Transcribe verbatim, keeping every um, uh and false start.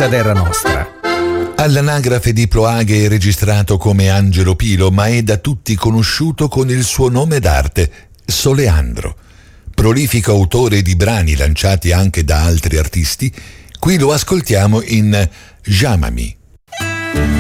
stessa terra nostra. All'anagrafe di Ploaghe è registrato come Angelo Pilo, ma è da tutti conosciuto con il suo nome d'arte, Soleandro. Prolifico autore di brani lanciati anche da altri artisti, qui lo ascoltiamo in Jamami.